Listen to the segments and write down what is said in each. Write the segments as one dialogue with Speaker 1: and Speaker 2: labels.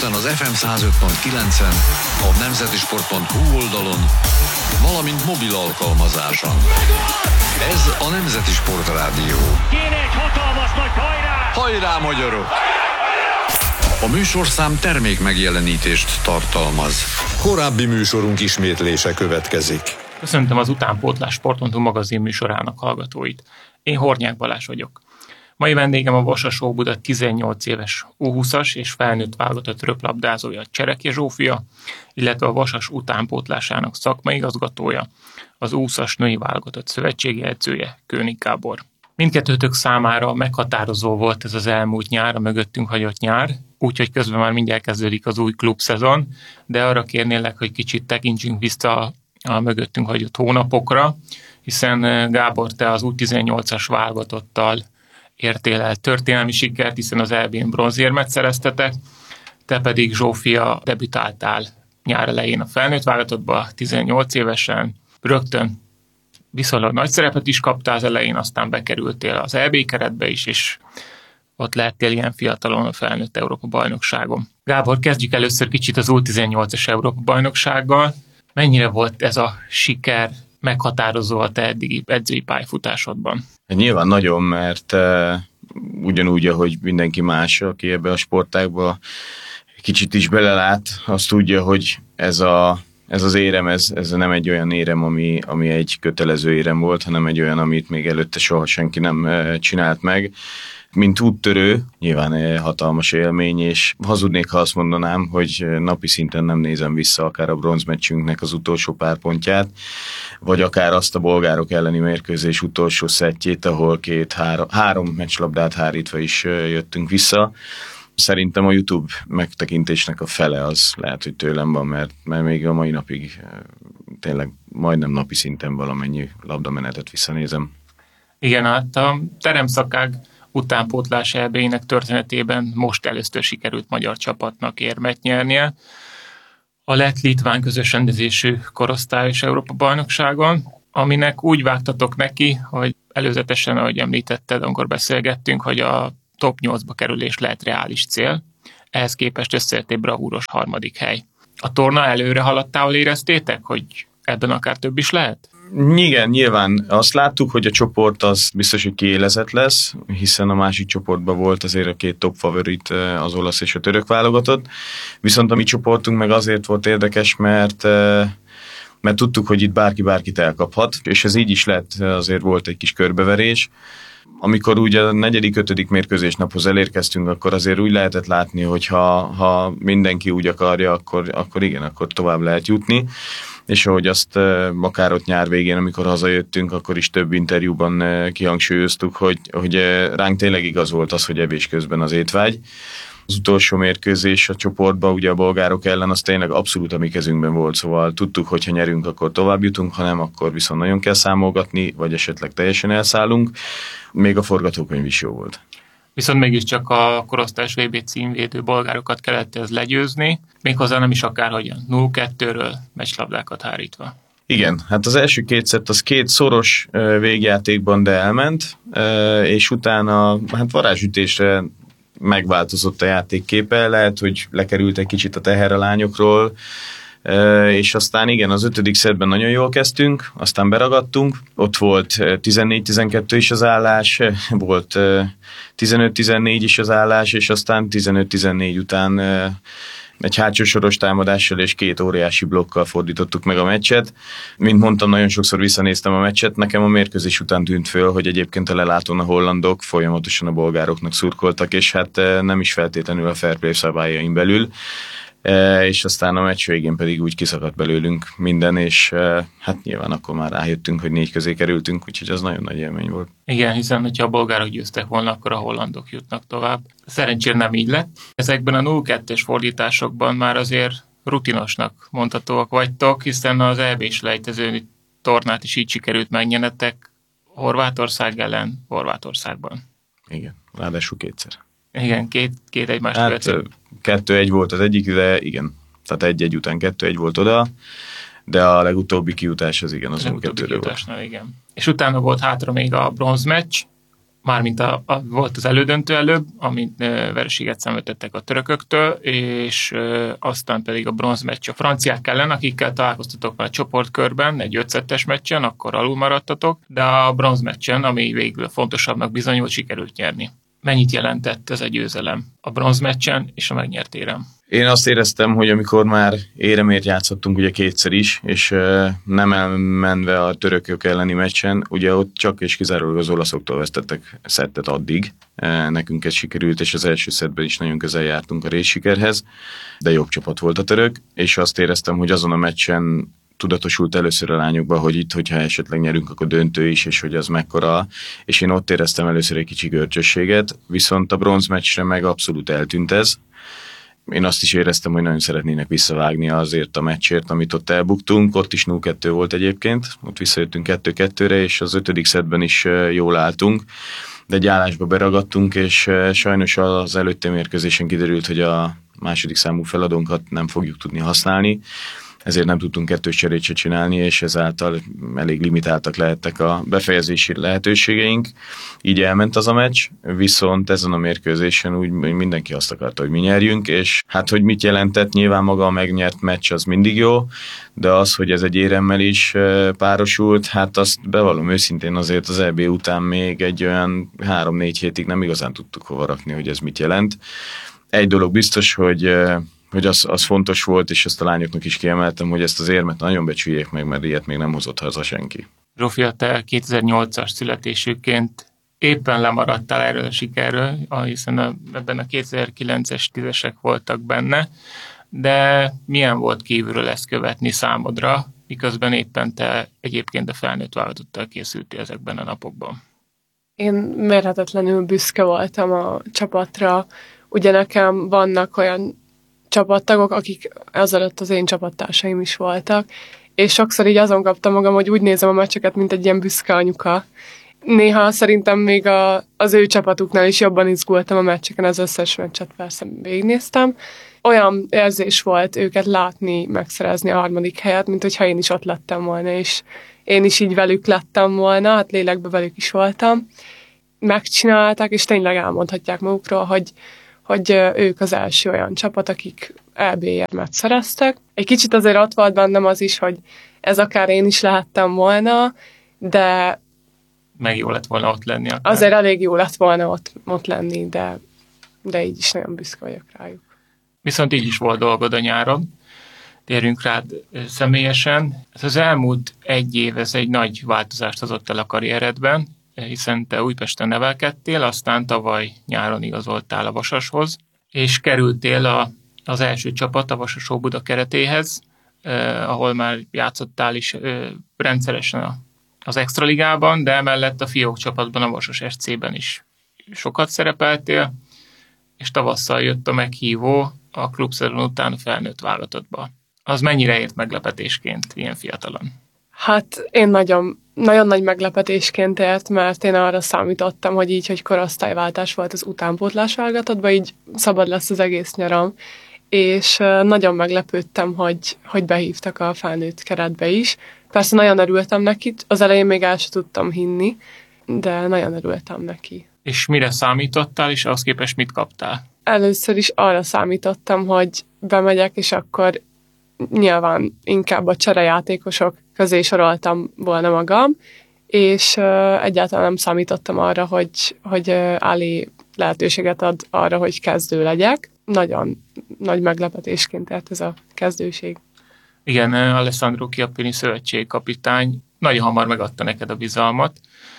Speaker 1: Budapesten az FM 105.9-en, a nemzetisport.hu oldalon, valamint mobil alkalmazáson. Ez a Nemzeti Sport Rádió.
Speaker 2: Kéne egy hatalmas nagy hajrá!
Speaker 1: Hajrá, magyarok! A műsorszám termék megjelenítést tartalmaz. Korábbi műsorunk ismétlése következik.
Speaker 3: Köszöntöm az Utánpótlás Sport.hu magazin műsorának hallgatóit. Én Hornyák Balázs vagyok. Mai vendégem a Vasas Óbuda 18 éves U20-as és felnőtt válogatott röplabdázója Csereki Zsófia, illetve a Vasas utánpótlásának szakmai igazgatója, az U20-as női válogatott szövetségi edzője, König Gábor. Mindkettőtök számára meghatározó volt ez az elmúlt nyár, a mögöttünk hagyott nyár, úgyhogy közben már mindjárt kezdődik az új klubszezon, de arra kérnélek, hogy kicsit tekintsünk vissza a mögöttünk hagyott hónapokra, hiszen Gábor, te az U18-as válogatottal értél el történelmi sikert, hiszen az EB-n bronzérmet szereztetek, te pedig Zsófia debütáltál nyár elején a felnőtt válogatottba, 18 évesen, rögtön viszonylag nagy szerepet is kaptál az elején, aztán bekerültél az EB keretbe is, és ott lettél ilyen fiatalon a felnőtt Európa-bajnokságon. Gábor, kezdjük először kicsit az U18-as Európa-bajnoksággal. Mennyire volt ez a siker meghatározó a te eddigi edzői pályafutásodban?
Speaker 4: Nyilván nagyon, mert ugyanúgy, ahogy mindenki más, aki ebbe a sportágba kicsit is belelát, azt tudja, hogy ez az érem, ez nem egy olyan érem, ami egy kötelező érem volt, hanem egy olyan, amit még előtte soha senki nem csinált meg. Mint úttörő, nyilván hatalmas élmény, és hazudnék, ha azt mondanám, hogy napi szinten nem nézem vissza akár a bronzmeccsünknek az utolsó pár pontját, vagy akár azt a bolgárok elleni mérkőzés utolsó szettjét, ahol három meccslabdát hárítva is jöttünk vissza. Szerintem a YouTube megtekintésnek a fele az lehet, hogy tőlem van, mert még a mai napig tényleg majdnem napi szinten valamennyi labdamenetet visszanézem.
Speaker 3: Igen, hát a teremszakág utánpótlás EB-nek történetében most először sikerült magyar csapatnak érmet nyernie. A lett-litván közös rendezésű korosztályos Európa-bajnokságon, aminek úgy vágtatok neki, hogy előzetesen, ahogy említetted, amikor beszélgettünk, hogy a top 8-ba kerülés lehet reális cél. Ehhez képest összejött egy bravúros 3. hely. A torna előre haladtával éreztétek, hogy ebben akár több is lehet?
Speaker 4: Igen, nyilván azt láttuk, hogy a csoport az biztos, hogy kiélezett lesz, hiszen a másik csoportban volt azért a két top favorit, az olasz és a török válogatott. Viszont a mi csoportunk meg azért volt érdekes, mert tudtuk, hogy itt bárki bárkit elkaphat, és ez így is lett, azért volt egy kis körbeverés. Amikor úgy a 4.-5. mérkőzés naphoz elérkeztünk, akkor azért úgy lehetett látni, hogy ha mindenki úgy akarja, akkor igen, akkor tovább lehet jutni. És ahogy azt akár ott nyár végén, amikor hazajöttünk, akkor is több interjúban kihangsúlyoztuk, hogy ránk tényleg igaz volt az, hogy evés közben az étvágy. Az utolsó mérkőzés a csoportban, ugye a bolgárok ellen, az tényleg abszolút a mi kezünkben volt, szóval tudtuk, hogy ha nyerünk, akkor tovább jutunk, ha nem, akkor viszont nagyon kell számolgatni, vagy esetleg teljesen elszállunk. Még a forgatókönyv is jó volt.
Speaker 3: Viszont mégiscsak a korosztályos VB címvédő bolgárokat kellett ez legyőzni, méghozzá nem is akárhogyan, 0-2-ről meccslabdákat hárítva.
Speaker 4: Igen, hát az első két szett az két szoros végjátékban, de elment, és utána hát varázsütésre megváltozott a játékképe, lehet, hogy lekerült egy kicsit a teher a lányokról, és aztán igen, az 5. szettben nagyon jól kezdtünk, aztán beragadtunk, ott volt 14-12 is az állás, volt 15-14 is az állás, és aztán 15-14 után egy hátsó soros támadással és 2 óriási blokkal fordítottuk meg a meccset. Mint mondtam, nagyon sokszor visszanéztem a meccset, nekem a mérkőzés után tűnt föl, hogy egyébként a lelátón a hollandok folyamatosan a bolgároknak szurkoltak, és hát nem is feltétlenül a fair play szabályain belül. És aztán a meccs végén pedig úgy kiszakadt belőlünk minden, és hát nyilván akkor már rájöttünk, hogy 4 közé kerültünk, úgyhogy az nagyon nagy élmény volt.
Speaker 3: Igen, hiszen hogyha a bolgárok győztek volna, akkor a hollandok jutnak tovább. Szerencsére nem így lett. Ezekben a 0-2-es fordításokban már azért rutinosnak mondhatóak vagytok, hiszen az EB-s lejtező tornát is így sikerült megnyenetek Horvátország ellen Horvátországban.
Speaker 4: Igen, ráadásul 2-szer.
Speaker 3: Igen, két egymást követő.
Speaker 4: 2-1 volt az egyik, de igen, tehát 1-1 után 2-1 volt oda, de a legutóbbi kijutás az igen, az 0-2-ről volt.
Speaker 3: Igen. És utána volt hátra még a bronzmeccs, mármint volt az elődöntő előbb, amit vereséget szenvedtettek a törököktől, és aztán pedig a bronzmeccs a franciák ellen, akikkel találkoztatok a csoportkörben, egy 5-2-es meccsen, akkor alul maradtatok, de a bronzmeccsen, ami végül fontosabbnak bizonyult, sikerült nyerni. Mennyit jelentett ez a győzelem a bronzmeccsen és a megnyert érem?
Speaker 4: Én azt éreztem, hogy amikor már éremért játszottunk ugye kétszer is, és nem elmenve a törökök elleni meccsen, ugye ott csak és kizárólag az olaszoktól vesztettek szettet addig. Nekünk ez sikerült, és az első szettben is nagyon közel jártunk a részsikerhez, de jobb csapat volt a török, és azt éreztem, hogy azon a meccsen tudatosult először a lányokban, hogy itt, hogyha esetleg nyerünk, akkor döntő is, és hogy az mekkora, és én ott éreztem először egy kicsi görcsösséget, viszont a bronzmeccsre meg abszolút eltűnt ez. Én azt is éreztem, hogy nagyon szeretnének visszavágni azért a meccsért, amit ott elbuktunk, ott is 0-2 volt egyébként, ott visszajöttünk 2-2-re, és az 5. szettben is jól álltunk, de egy állásba beragadtunk, és sajnos az előtte mérkőzésen kiderült, hogy a második számú feladónkat nem fogjuk tudni használni, ezért nem tudtunk 2 cserét se csinálni, és ezáltal elég limitáltak lehettek a befejezési lehetőségeink. Így elment az a meccs, viszont ezen a mérkőzésen úgy mindenki azt akarta, hogy mi nyerjünk, és hát, hogy mit jelentett, nyilván maga a megnyert meccs az mindig jó, de az, hogy ez egy éremmel is párosult, hát azt bevallom őszintén azért az EB után még egy olyan 3-4 hétig nem igazán tudtuk hova rakni, hogy ez mit jelent. Egy dolog biztos, hogy az fontos volt, és ezt a lányoknak is kiemeltem, hogy ezt az érmet nagyon becsüljék meg, mert ilyet még nem hozott haza senki.
Speaker 3: Zsófia, te 2008-as születésűként éppen lemaradtál erről a sikerről, hiszen ebben a 2009-es 10-esek voltak benne, de milyen volt kívülről ezt követni számodra, miközben éppen te egyébként a felnőtt válogatottal készültél ezekben a napokban?
Speaker 5: Én mérhetetlenül büszke voltam a csapatra, ugye nekem vannak olyan csapattagok, akik azelőtt az én csapattársaim is voltak, és sokszor így azon kaptam magam, hogy úgy nézem a meccseket, mint egy ilyen büszke anyuka. Néha szerintem még az ő csapatuknál is jobban izgultam a meccseken, az összes meccset persze végignéztem. Olyan érzés volt őket látni, megszerezni a 3. helyet, mint hogyha én is ott lettem volna, és én is így velük lettem volna, hát lélekben velük is voltam. Megcsinálták, és tényleg elmondhatják magukról, hogy ők az első olyan csapat, akik EB-érmet szereztek. Egy kicsit azért ott volt bennem az is, hogy ez akár én is lehettem volna, de
Speaker 3: meg jó lett volna ott lenni akár.
Speaker 5: Azért elég jó lett volna ott lenni, de így is nagyon büszke vagyok rájuk.
Speaker 3: Viszont így is volt dolgod a nyáron. Térjünk rád személyesen. Ez az elmúlt 1 év, ez egy nagy változást hozott el a karrieredben, hiszen te Újpesten nevelkedtél, aztán tavaly nyáron igazoltál a Vasashoz, és kerültél az első csapat, a Vasas Óbuda keretéhez, ahol már játszottál is rendszeresen az Extraligában, de emellett a fiók csapatban, a Vasas SC-ben is sokat szerepeltél, és tavasszal jött a meghívó a klubszezon után a felnőtt válogatottba. Az mennyire ért meglepetésként ilyen fiatalon?
Speaker 5: Hát én nagyon nagy meglepetésként ért, mert én arra számítottam, hogy így, hogy korosztályváltás volt az utánpótlás válogatottban, így szabad lesz az egész nyaram, és nagyon meglepődtem, hogy behívtak a felnőtt keretbe is. Persze nagyon örültem neki, az elején még el sem tudtam hinni, de nagyon örültem neki.
Speaker 3: És mire számítottál, és ahhoz képest mit kaptál?
Speaker 5: Először is arra számítottam, hogy bemegyek, és akkor nyilván inkább a cserejátékosok közé soroltam volna magam, és egyáltalán nem számítottam arra, hogy Ali lehetőséget ad arra, hogy kezdő legyek. Nagyon nagy meglepetésként ért ez a kezdőség.
Speaker 3: Igen, Alessandro Chiappini szövetségkapitány nagyon hamar megadta neked a bizalmat.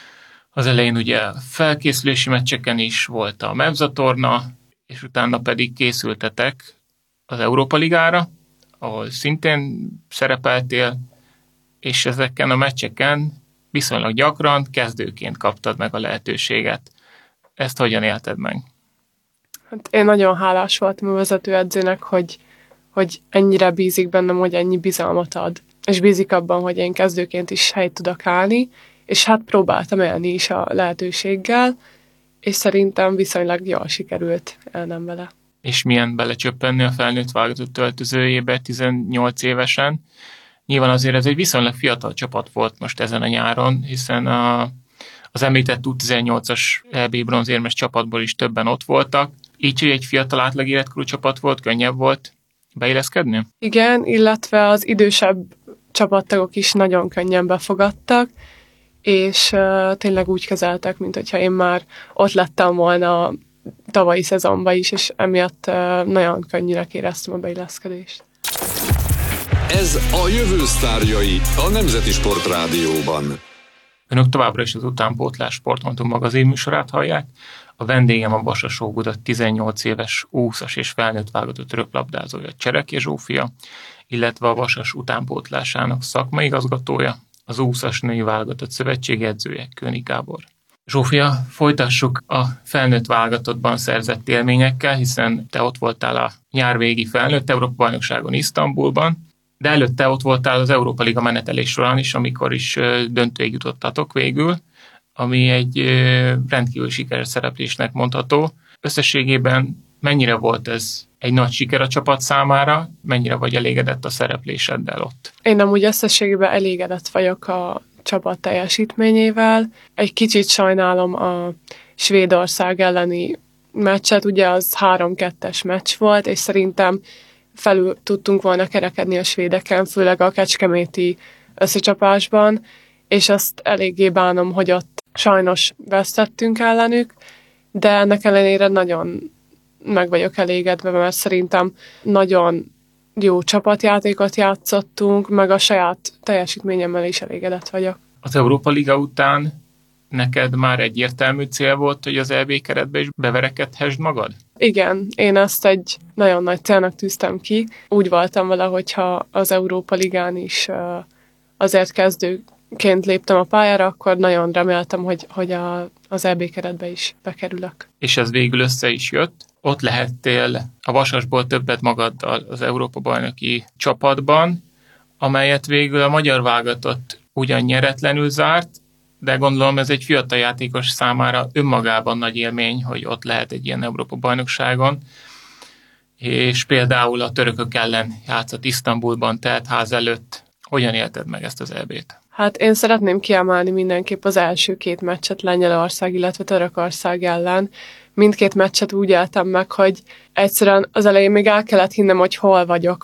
Speaker 3: Az elején ugye felkészülési meccseken is volt a mezzatorna, és utána pedig készültetek az Európa Ligára, ahol szintén szerepeltél, és ezeken a meccseken viszonylag gyakran kezdőként kaptad meg a lehetőséget. Ezt hogyan élted meg?
Speaker 5: Hát én nagyon hálás voltam a vezetőedzőnek, hogy ennyire bízik bennem, hogy ennyi bizalmat ad. És bízik abban, hogy én kezdőként is helyt tudok állni, és hát próbáltam élni is a lehetőséggel, és szerintem viszonylag jól sikerült élnem vele.
Speaker 3: És milyen belecsöppenni a felnőtt válogatott öltözőjébe 18 évesen? Nyilván azért ez egy viszonylag fiatal csapat volt most ezen a nyáron, hiszen a Az említett U18-as EB bronzérmes csapatból is többen ott voltak. Így, hogy egy fiatal átlag életkorú csapat volt, könnyebb volt beilleszkedni?
Speaker 5: Igen, illetve az idősebb csapattagok is nagyon könnyen befogadtak, és tényleg úgy kezeltek, mint hogyha én már ott lettem volna tavalyi szezonban is, és emiatt nagyon könnyűnek éreztem a beilleszkedést.
Speaker 1: Ez a jövő sztárjai a Nemzeti Sport Rádióban.
Speaker 3: Önök továbbra is az Utánpótlás Sport.hu magazin műsorát hallják. A vendégem a Vasas Óbuda 18 éves U20-as és felnőtt válogatott röplabdázója Csereké Zsófia, illetve a Vasas utánpótlásának szakmai igazgatója, az U20-as női válogatott szövetség edzője, König Gábor. Zsófia, folytassuk a felnőtt válogatottban szerzett élményekkel, hiszen te ott voltál a nyárvégi felnőtt Európa-bajnokságon Isztambulban, de előtte ott voltál az Európa Liga menetelés során is, amikor is döntőig jutottatok végül, ami egy rendkívül sikeres szereplésnek mondható. Összességében mennyire volt ez egy nagy siker a csapat számára, mennyire vagy elégedett a szerepléseddel ott?
Speaker 5: Én amúgy összességében elégedett vagyok a csapat teljesítményével. Egy kicsit sajnálom a Svédország elleni meccset, ugye az 3-2-es meccs volt, és szerintem felül tudtunk volna kerekedni a svédeken, főleg a kecskeméti összecsapásban, és azt eléggé bánom, hogy ott sajnos vesztettünk ellenük, de ennek ellenére nagyon meg vagyok elégedve, mert szerintem nagyon jó csapatjátékot játszottunk, meg a saját teljesítményemmel is elégedett vagyok.
Speaker 3: Az Európa Liga után neked már egyértelmű cél volt, hogy az EB keretbe is beverekedhessd magad?
Speaker 5: Igen, én ezt egy nagyon nagy célnak tűztem ki. Úgy voltam vele, hogyha az Európa Ligán is azért kezdőként léptem a pályára, akkor nagyon reméltem, hogy az EB keretbe is bekerülök.
Speaker 3: És ez végül össze is jött. Ott lehettél a Vasasból többet magaddal az Európa-bajnoki csapatban, amelyet végül a magyar válogatott ugyan nyeretlenül zárt, de gondolom ez egy fiatal játékos számára önmagában nagy élmény, hogy ott lehet egy ilyen Európa-bajnokságon, és például a törökök ellen játszott Isztambulban, telt ház előtt. Hogyan élted meg ezt az EB-t?
Speaker 5: Hát én szeretném kiemelni mindenképp az első 2 meccset Lengyelország, illetve Törökország ellen. Mindkét meccset úgy éltem meg, hogy egyszerűen az elején még el kellett hinnem, hogy hol vagyok,